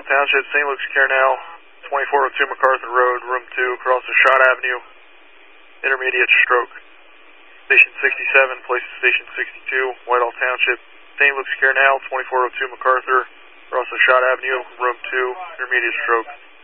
Whitehall Township, St. Luke's Care now, 2402 MacArthur Road, room 2, across the Shot Avenue, intermediate stroke. Station 67, place to station 62, Whitehall Township, St. Luke's Care now, 2402 MacArthur, across the Shot Avenue, room 2, intermediate stroke.